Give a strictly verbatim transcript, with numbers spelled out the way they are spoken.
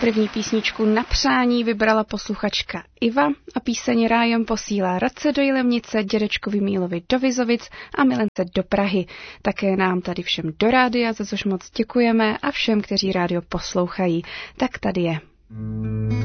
První písničku Na přání vybrala posluchačka Iva a píseň rájem posílá Radce do Jilemnice, dědečkovi Mílovi do Vizovic a Milence do Prahy. Také nám tady všem do rádia, za což moc děkujeme, a všem, kteří rádio poslouchají. Tak tady je.